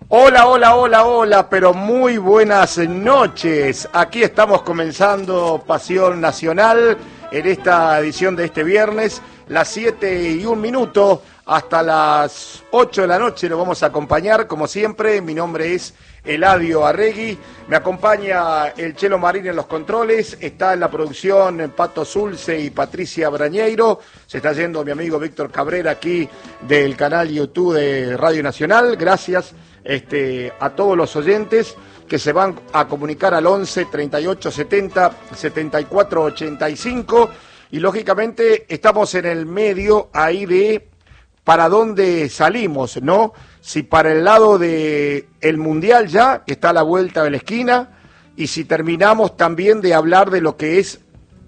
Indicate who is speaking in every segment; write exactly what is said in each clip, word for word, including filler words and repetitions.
Speaker 1: Hola, hola, hola, hola, pero muy buenas noches. Aquí estamos comenzando Pasión Nacional en esta edición de este viernes, las siete y un minuto hasta las ocho de la noche. Lo vamos a acompañar, como siempre. Mi nombre es Eladio Arregui. Me acompaña el Chelo Marín en los controles. Está en la producción Pato Zulce y Patricia Brañeiro. Se está yendo mi amigo Víctor Cabrera aquí del canal YouTube de Radio Nacional. Gracias este, a todos los oyentes que se van a comunicar al once, treinta y ocho, setenta, setenta y cuatro, ochenta y cinco. Y lógicamente estamos en el medio ahí de para dónde salimos, ¿no? Si para el lado de el Mundial ya, que está a la vuelta de la esquina, y si terminamos también de hablar de lo que es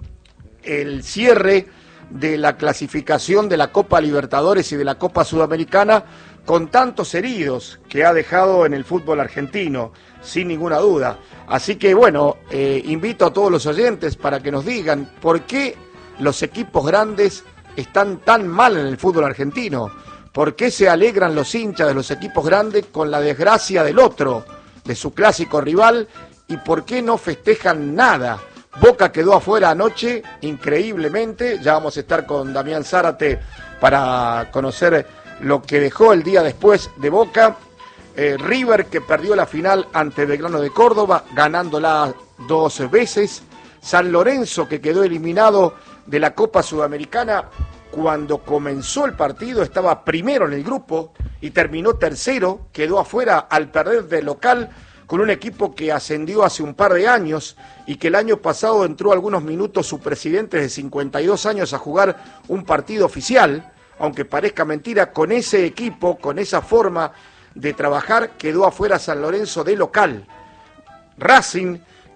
Speaker 1: el cierre de la clasificación de la Copa Libertadores y de la Copa Sudamericana, con tantos heridos que ha dejado en el fútbol argentino, sin ninguna duda. Así que bueno, eh, invito a todos los oyentes para que nos digan por qué los equipos grandes están tan mal en el fútbol argentino. ¿Por qué se alegran los hinchas de los equipos grandes con la desgracia del otro, de su clásico rival? ¿Y por qué no festejan nada? Boca quedó afuera anoche, increíblemente. Ya vamos a estar con Damián Zárate para conocer lo que dejó el día después de Boca. Eh, River, que perdió la final ante Belgrano de Córdoba, ganándola dos veces. San Lorenzo, que quedó eliminado de la Copa Sudamericana. Cuando comenzó el partido estaba primero en el grupo y terminó tercero, quedó afuera al perder de local con un equipo que ascendió hace un par de años y que el año pasado entró algunos minutos su presidente de cincuenta y dos años a jugar un partido oficial, aunque parezca mentira. Con ese equipo, con esa forma de trabajar, quedó afuera San Lorenzo de local. Racing,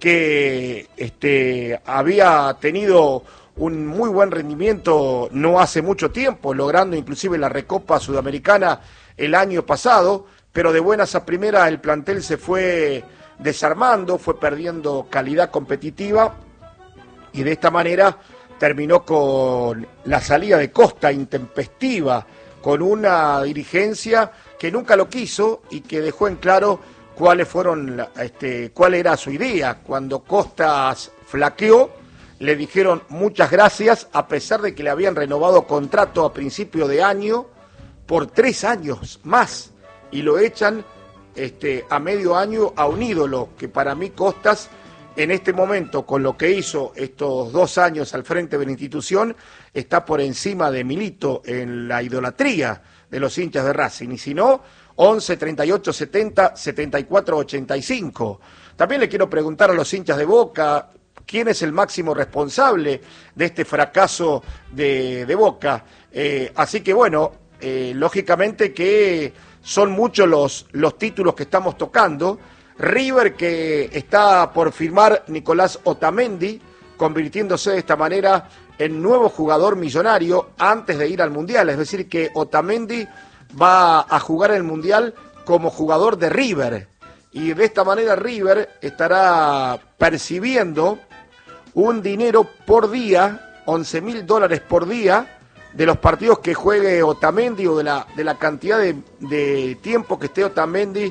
Speaker 1: que este, había tenido un muy buen rendimiento no hace mucho tiempo, logrando inclusive la Recopa Sudamericana el año pasado, pero de buenas a primeras el plantel se fue desarmando, fue perdiendo calidad competitiva y de esta manera terminó con la salida de Costa intempestiva, con una dirigencia que nunca lo quiso y que dejó en claro cuáles fueron, este, cuál era su idea. Cuando Costas flaqueó, le dijeron muchas gracias, a pesar de que le habían renovado contrato a principio de año por tres años más, y lo echan este, a medio año a un ídolo, que para mí Costas, en este momento, con lo que hizo estos dos años al frente de la institución, está por encima de Milito en la idolatría de los hinchas de Racing. Y si no, once, treinta y ocho, setenta, setenta y cuatro, ochenta y cinco. También le quiero preguntar a los hinchas de Boca, ¿quién es el máximo responsable de este fracaso de, de Boca? Eh, así que bueno, eh, lógicamente que son muchos los, los títulos que estamos tocando. River, que está por firmar Nicolás Otamendi, convirtiéndose de esta manera en nuevo jugador millonario antes de ir al Mundial. Es decir, que Otamendi va a jugar el Mundial como jugador de River. Y de esta manera River estará percibiendo un dinero por día, once mil dólares por día, de los partidos que juegue Otamendi o de la, de la cantidad de, de tiempo que esté Otamendi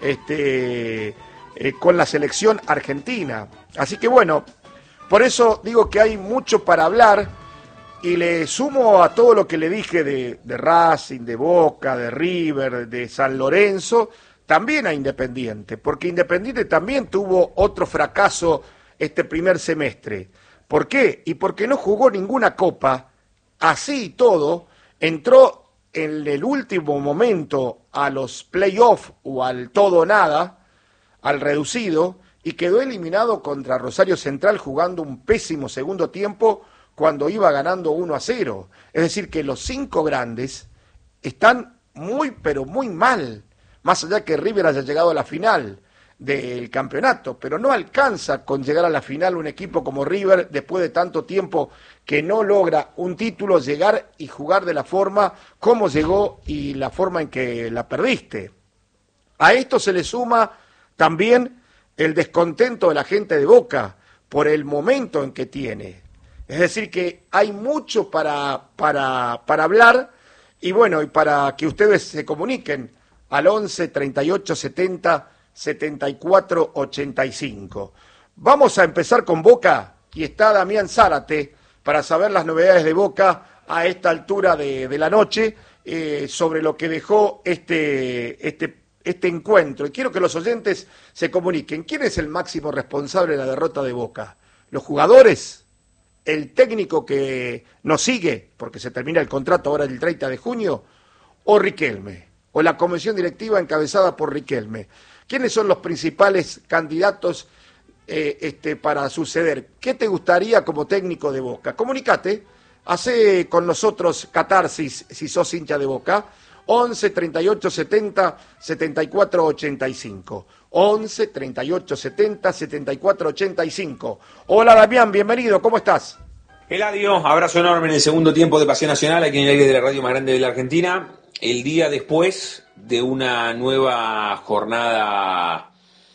Speaker 1: este, eh, con la selección argentina. Así que bueno, por eso digo que hay mucho para hablar y le sumo a todo lo que le dije de, de Racing, de Boca, de River, de San Lorenzo, también a Independiente, porque Independiente también tuvo otro fracaso este primer semestre. ¿Por qué? Y porque no jugó ninguna copa, así y todo, entró en el último momento a los playoffs o al todo o nada, al reducido, y quedó eliminado contra Rosario Central jugando un pésimo segundo tiempo cuando iba ganando uno a cero. Es decir, que los cinco grandes están muy, pero muy mal, más allá que River haya llegado a la final del campeonato, pero no alcanza con llegar a la final un equipo como River después de tanto tiempo que no logra un título, llegar y jugar de la forma como llegó y la forma en que la perdiste. A esto se le suma también el descontento de la gente de Boca por el momento en que tiene. Es decir, que hay mucho para, para, para hablar y bueno, y para que ustedes se comuniquen al once treinta y ocho setenta setenta y cuatro ochenta y cinco. Vamos a empezar con Boca y está Damián Zárate para saber las novedades de Boca a esta altura de, de la noche eh, sobre lo que dejó este, este, este encuentro. Y quiero que los oyentes se comuniquen. ¿Quién es el máximo responsable de la derrota de Boca? ¿Los jugadores? ¿El técnico que nos sigue, porque se termina el contrato ahora el treinta de junio? ¿O Riquelme? ¿O la comisión directiva encabezada por Riquelme? ¿Quiénes son los principales candidatos eh, este, para suceder? ¿Qué te gustaría como técnico de Boca? Comunicate, hace con nosotros catarsis si sos hincha de Boca. once treinta y ocho setenta setenta y cuatro ochenta y cinco. once treinta y ocho setenta setenta y cuatro ochenta y cinco. Hola Damián, bienvenido, ¿cómo estás?
Speaker 2: Eladio, abrazo enorme en el segundo tiempo de Pasión Nacional, aquí en el aire de la radio más grande de la Argentina. El día después de una nueva jornada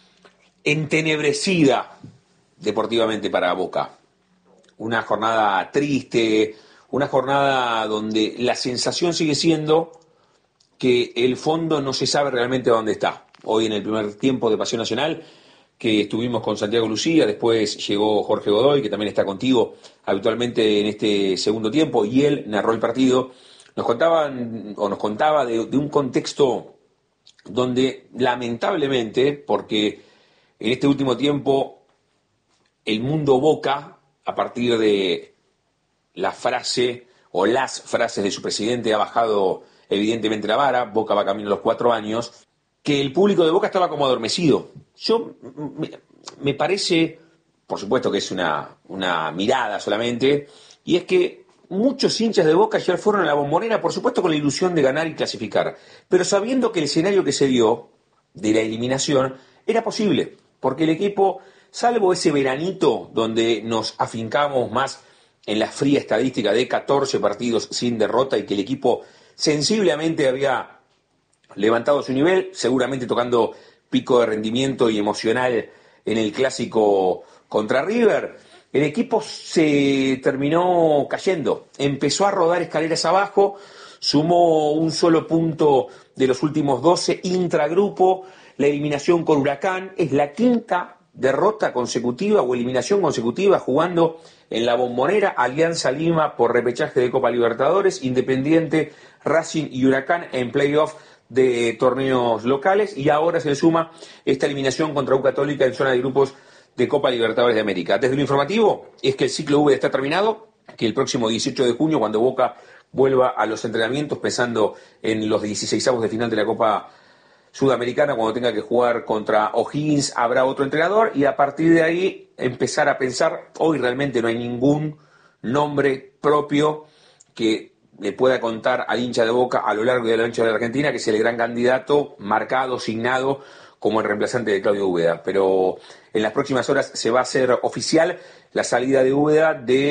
Speaker 2: entenebrecida deportivamente para Boca. Una jornada triste, una jornada donde la sensación sigue siendo que el fondo no se sabe realmente dónde está. Hoy en el primer tiempo de Pasión Nacional, que estuvimos con Santiago Lucía, después llegó Jorge Godoy, que también está contigo habitualmente en este segundo tiempo, y él narró el partido. Nos contaban, o nos contaba de, de un contexto donde lamentablemente, porque en este último tiempo el mundo Boca, a partir de la frase o las frases de su presidente, ha bajado evidentemente la vara. Boca va camino a los cuatro años, que el público de Boca estaba como adormecido. Yo, me, me parece, por supuesto que es una, una mirada solamente, y es que muchos hinchas de Boca ya fueron a la Bombonera, por supuesto con la ilusión de ganar y clasificar, pero sabiendo que el escenario que se dio de la eliminación era posible, porque el equipo, salvo ese veranito donde nos afincamos más en la fría estadística de catorce partidos sin derrota y que el equipo sensiblemente había levantado su nivel, seguramente tocando pico de rendimiento y emocional en el clásico contra River, el equipo se terminó cayendo, empezó a rodar escaleras abajo, sumó un solo punto de los últimos doce intragrupo, la eliminación con Huracán, es la quinta derrota consecutiva o eliminación consecutiva jugando en la Bombonera, Alianza Lima por repechaje de Copa Libertadores, Independiente, Racing y Huracán en playoff de torneos locales, y ahora se le suma esta eliminación contra U Católica en zona de grupos de Copa Libertadores de América. Desde lo informativo es que el ciclo V está terminado, que el próximo dieciocho de junio, cuando Boca vuelva a los entrenamientos, pensando en los dieciseisavos de final de la Copa Sudamericana, cuando tenga que jugar contra O'Higgins, habrá otro entrenador, y a partir de ahí empezar a pensar. Hoy realmente no hay ningún nombre propio que le pueda contar al hincha de Boca a lo largo y a lo ancho de la Argentina que es el gran candidato marcado, signado como el reemplazante de Claudio Úbeda. Pero en las próximas horas se va a hacer oficial la salida de Úbeda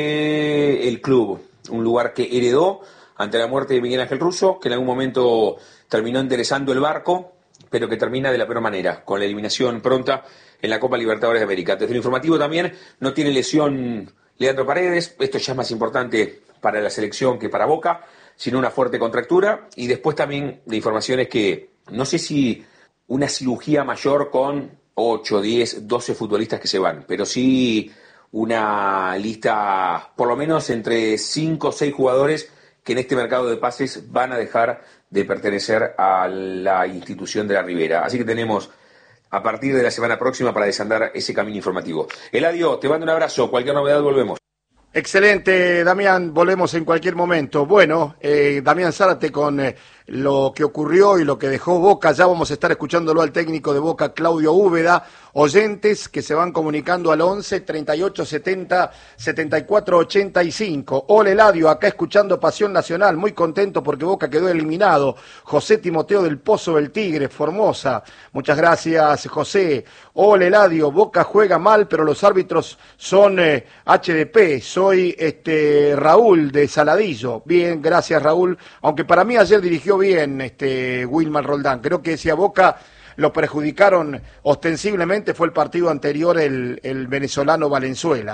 Speaker 2: del club, un lugar que heredó ante la muerte de Miguel Ángel Russo, que en algún momento terminó enderezando el barco, pero que termina de la peor manera, con la eliminación pronta en la Copa Libertadores de América. Desde el informativo también, no tiene lesión Leandro Paredes, esto ya es más importante para la selección que para Boca, sino una fuerte contractura. Y después también de informaciones que no sé si una cirugía mayor con ocho, diez, doce futbolistas que se van, pero sí una lista por lo menos entre cinco o seis jugadores que en este mercado de pases van a dejar de pertenecer a la institución de la Ribera. Así que tenemos a partir de la semana próxima para desandar ese camino informativo. Eladio, te mando un abrazo, cualquier novedad volvemos.
Speaker 1: Excelente, Damián, volvemos en cualquier momento. Bueno, eh, Damián Zárate con eh, lo que ocurrió y lo que dejó Boca, ya vamos a estar escuchándolo al técnico de Boca, Claudio Úbeda. Oyentes que se van comunicando al once treinta y ocho setenta setenta y cuatro ochenta y cinco. Hola Eladio, acá escuchando Pasión Nacional, muy contento porque Boca quedó eliminado. José Timoteo del Pozo del Tigre, Formosa. Muchas gracias, José. Hola Eladio, Boca juega mal, pero los árbitros son eh, H D P. Soy este Raúl de Saladillo. Bien, gracias Raúl. Aunque para mí ayer dirigió bien este Wilmar Roldán. Creo que si a Boca lo perjudicaron ostensiblemente fue el partido anterior el, el venezolano Valenzuela.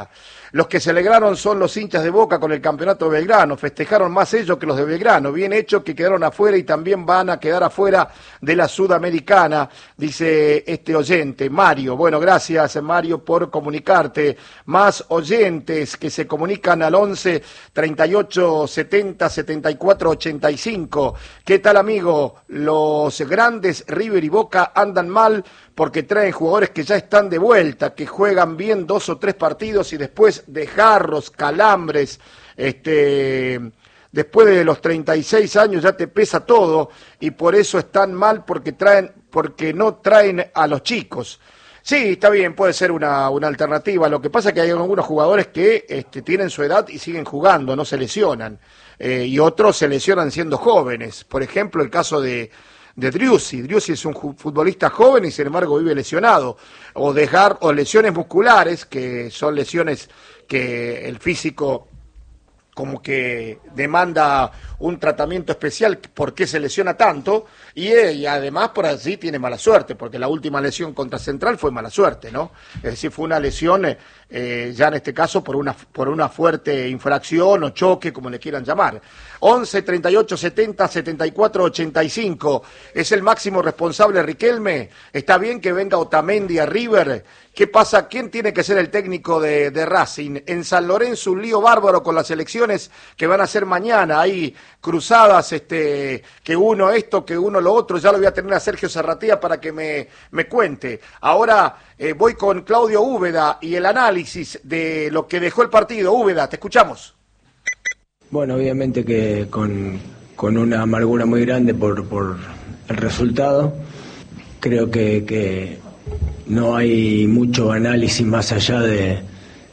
Speaker 1: Los que se alegraron son los hinchas de Boca con el campeonato de Belgrano, festejaron más ellos que los de Belgrano, bien hecho que quedaron afuera y también van a quedar afuera de la Sudamericana, dice este oyente, Mario. Bueno, gracias Mario por comunicarte. Más oyentes que se comunican al once, treinta y ocho, setenta, setenta y cuatro, ochenta y cinco. ¿Qué tal, amigo? Los grandes River y Boca andan mal porque traen jugadores que ya están de vuelta, que juegan bien dos o tres partidos y después de jarros, calambres, este, después de los treinta y seis años ya te pesa todo y por eso están mal porque traen, porque no traen a los chicos. Sí, está bien, puede ser una, una alternativa. Lo que pasa es que hay algunos jugadores que este, tienen su edad y siguen jugando, no se lesionan. Eh, y otros se lesionan siendo jóvenes. Por ejemplo, el caso de, de Driussi. Driussi es un futbolista joven y sin embargo vive lesionado. O dejar, o lesiones musculares, que son lesiones que el físico como que demanda un tratamiento especial, ¿por qué se lesiona tanto? Y, eh, y además por así tiene mala suerte, porque la última lesión contra Central fue mala suerte, ¿no? Es decir, fue una lesión, eh, ya en este caso, por una, por una fuerte infracción o choque, como le quieran llamar. once, treinta y ocho, setenta, setenta y cuatro, ochenta y cinco. ¿Es el máximo responsable Riquelme? ¿Está bien que venga Otamendi a River? ¿Qué pasa? ¿Quién tiene que ser el técnico de, de Racing? En San Lorenzo un lío bárbaro con las elecciones que van a ser mañana. Hay cruzadas, este, que uno esto, que uno lo otro. Ya lo voy a tener a Sergio Serratía para que me, me cuente. Ahora eh, voy con Claudio Úbeda y el análisis de lo que dejó el partido. Úbeda, te escuchamos.
Speaker 3: Bueno, obviamente que con, con una amargura muy grande por, por el resultado. Creo que... que no hay mucho análisis más allá de,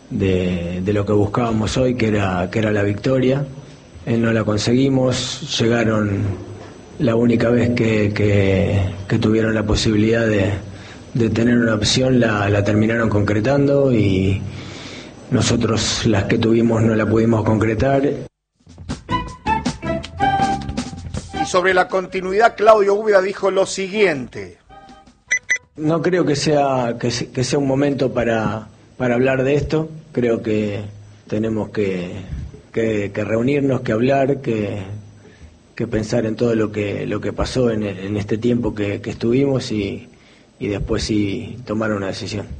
Speaker 3: de, de lo que buscábamos hoy, que era, que era la victoria. Eh, no la conseguimos, llegaron la única vez que, que, que tuvieron la posibilidad de, de tener una opción, la, la terminaron concretando y nosotros las que tuvimos no la pudimos concretar.
Speaker 1: Y sobre la continuidad, Claudio Úbeda dijo lo siguiente.
Speaker 3: No creo que sea que, que sea un momento para, para hablar de esto. Creo que tenemos que, que, que reunirnos, que hablar, que, que pensar en todo lo que lo que pasó en, en este tiempo que, que estuvimos y, y después sí tomar una decisión.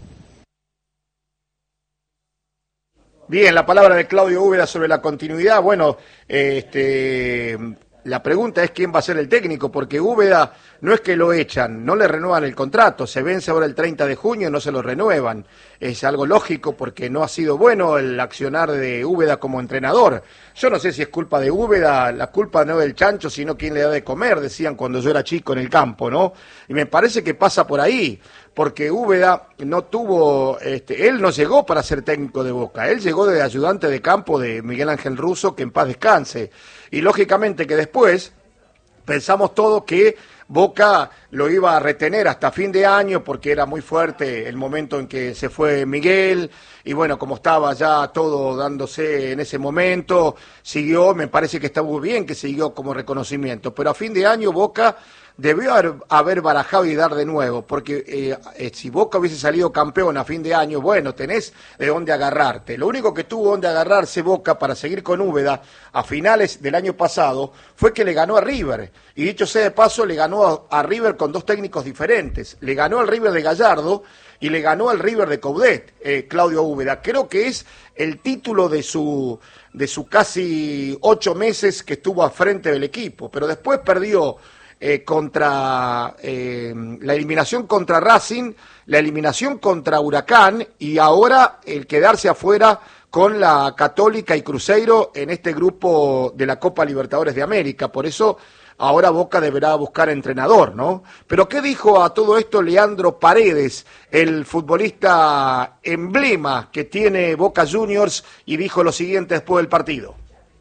Speaker 1: Bien, la palabra de Claudio Úbeda sobre la continuidad. Bueno, este... la pregunta es quién va a ser el técnico, porque Úbeda no es que lo echan, no le renuevan el contrato, se vence ahora el treinta de junio y no se lo renuevan. Es algo lógico porque no ha sido bueno el accionar de Úbeda como entrenador. Yo no sé si es culpa de Úbeda, la culpa no es del chancho, sino quien le da de comer, decían cuando yo era chico en el campo, ¿no? Y me parece que pasa por ahí, porque Úbeda no tuvo, este, él no llegó para ser técnico de Boca, él llegó de ayudante de campo de Miguel Ángel Russo, que en paz descanse. Y lógicamente que después pensamos todos que Boca lo iba a retener hasta fin de año porque era muy fuerte el momento en que se fue Miguel y bueno, como estaba ya todo dándose en ese momento, siguió, me parece que estuvo bien que siguió como reconocimiento, pero a fin de año Boca debió haber, haber barajado y dar de nuevo, porque eh, eh, si Boca hubiese salido campeón a fin de año, bueno, tenés de dónde agarrarte. Lo único que tuvo donde agarrarse Boca para seguir con Úbeda a finales del año pasado fue que le ganó a River. Y dicho sea de paso, le ganó a, a River con dos técnicos diferentes. Le ganó al River de Gallardo y le ganó al River de Coudet, eh, Claudio Úbeda. Creo que es el título de su, de su casi ocho meses que estuvo al frente del equipo, pero después perdió Eh, contra eh, la eliminación contra Racing, la eliminación contra Huracán y ahora el quedarse afuera con la Católica y Cruzeiro en este grupo de la Copa Libertadores de América. Por eso ahora Boca deberá buscar entrenador, ¿no? Pero ¿qué dijo a todo esto Leandro Paredes, el futbolista emblema que tiene Boca Juniors, y dijo lo siguiente después del partido?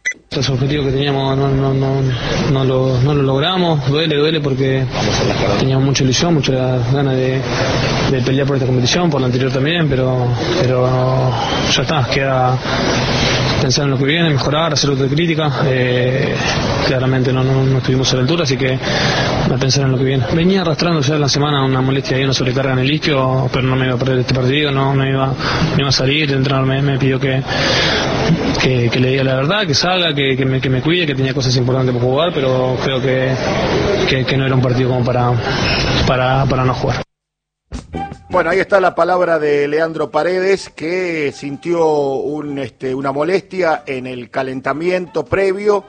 Speaker 4: Los objetivos que teníamos no, no, no, no, lo, no lo logramos, duele, duele porque teníamos mucha ilusión, muchas ganas de, de pelear por esta competición, por la anterior también, pero, pero ya está, queda pensar en lo que viene, mejorar, hacer autocrítica. Eh, claramente no, no, no estuvimos a la altura, así que a pensar en lo que viene. Venía arrastrando ya en la semana una molestia y una sobrecarga en el isquio, pero no me iba a perder este partido, no, no, iba, no iba a salir. El entrenador me, me pidió que, que, que le diga la verdad, que salga, que, que, me, que me cuide, que tenía cosas importantes por jugar, pero creo que, que, que no era un partido como para, para, para no jugar.
Speaker 1: Bueno, ahí está la palabra de Leandro Paredes, que sintió un, este, una molestia en el calentamiento previo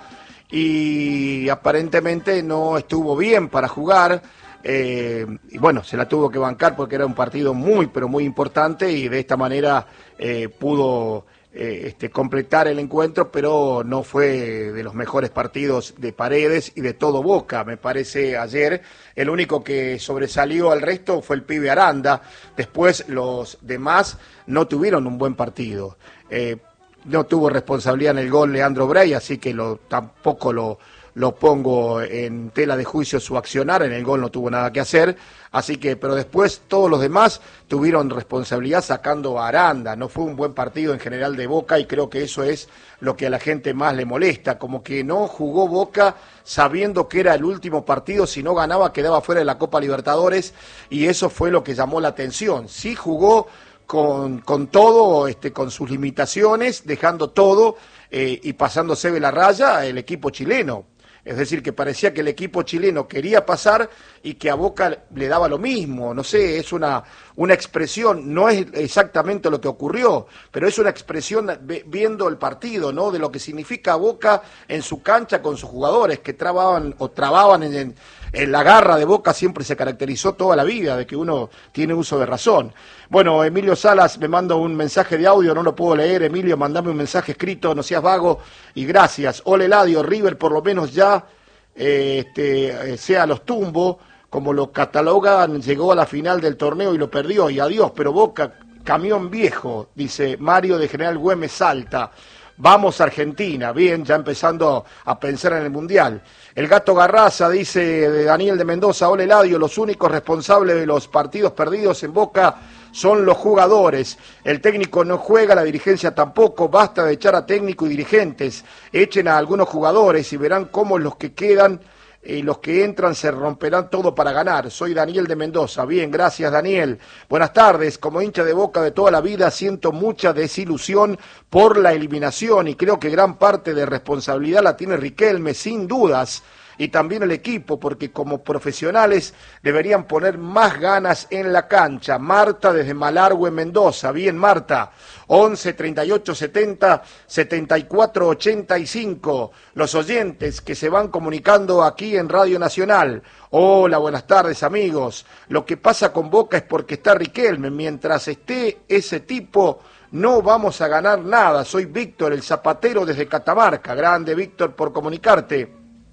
Speaker 1: y aparentemente no estuvo bien para jugar. Eh, y bueno, se la tuvo que bancar porque era un partido muy, pero muy importante y de esta manera eh, pudo eh, este, completar el encuentro, pero no fue de los mejores partidos de Paredes y de todo Boca, me parece, ayer. El único que sobresalió al resto fue el pibe Aranda. Después los demás no tuvieron un buen partido. Eh, no tuvo responsabilidad en el gol Leandro Bray, así que lo, tampoco lo, lo pongo en tela de juicio su accionar. En el gol no tuvo nada que hacer. Así que, pero después todos los demás tuvieron responsabilidad sacando a Aranda. No fue un buen partido en general de Boca y creo que eso es lo que a la gente más le molesta. Como que no jugó Boca sabiendo que era el último partido, si no ganaba quedaba fuera de la Copa Libertadores y eso fue lo que llamó la atención. Sí jugó con, con todo, este, con sus limitaciones, dejando todo eh, y pasándose de la raya el equipo chileno. Es decir, que parecía que el equipo chileno quería pasar y que a Boca le daba lo mismo. No sé, es una, una expresión, no es exactamente lo que ocurrió, pero es una expresión viendo el partido, ¿no? De lo que significa Boca en su cancha con sus jugadores, que trababan o trababan en, en, en la garra de Boca, siempre se caracterizó toda la vida, de que uno tiene uso de razón. Bueno, Emilio Salas me manda un mensaje de audio, no lo puedo leer. Emilio, mandame un mensaje escrito, no seas vago, y gracias. Ole Eladio, River por lo menos ya eh, este, eh, sea los tumbos, como lo catalogan, llegó a la final del torneo y lo perdió, y adiós, pero Boca, camión viejo, dice Mario de General Güemes Salta. Vamos Argentina, bien, ya empezando a pensar en el Mundial. El Gato Garraza dice de Daniel de Mendoza, ole Eladio, los únicos responsables de los partidos perdidos en Boca son los jugadores. El técnico no juega, la dirigencia tampoco, basta de echar a técnico y dirigentes. Echen a algunos jugadores y verán cómo los que quedan y los que entran se romperán todo para ganar. Soy Daniel de Mendoza. Bien, gracias Daniel. Buenas tardes. Como hincha de Boca de toda la vida siento mucha desilusión por la eliminación y creo que gran parte de responsabilidad la tiene Riquelme, sin dudas, y también el equipo, porque como profesionales deberían poner más ganas en la cancha. Marta desde Malargüe, Mendoza. Bien, Marta. once, treinta y ocho, setenta, setenta y cuatro, ochenta y cinco. Los oyentes que se van comunicando aquí en Radio Nacional. Hola, buenas tardes, amigos. Lo que pasa con Boca es porque está Riquelme. Mientras esté ese tipo, no vamos a ganar nada. Soy Víctor, el zapatero desde Catamarca. Grande, Víctor, por comunicarte.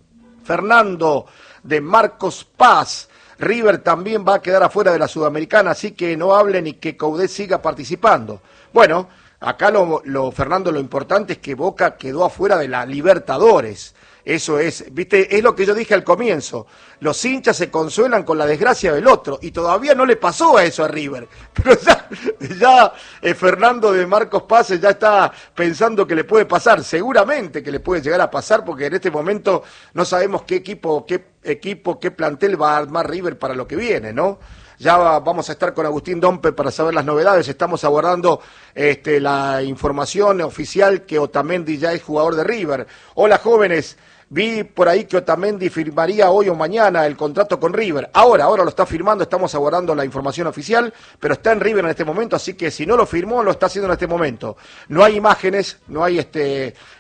Speaker 1: Fernando de Marcos Paz. River también va a quedar afuera de la Sudamericana, así que no hablen y que Coudet siga participando. Bueno, acá lo, lo Fernando, lo importante es que Boca quedó afuera de la Libertadores. Eso es, viste, es lo que yo dije al comienzo. Los hinchas se consuelan con la desgracia del otro y todavía no le pasó a eso a River. Pero ya, ya eh, Fernando de Marcos Paz ya está pensando que le puede pasar. Seguramente que le puede llegar a pasar porque en este momento no sabemos qué equipo, qué equipo, qué plantel va a armar River para lo que viene, ¿no? Ya vamos a estar con Agustín Dompe para saber las novedades. Estamos aguardando este, la información oficial que Otamendi ya es jugador de River. Hola, jóvenes. Vi por ahí que Otamendi firmaría hoy o mañana el contrato con River. Ahora, ahora lo está firmando, estamos aguardando la información oficial, pero está en River en este momento, así que si no lo firmó, lo está haciendo en este momento. No hay imágenes, no hay este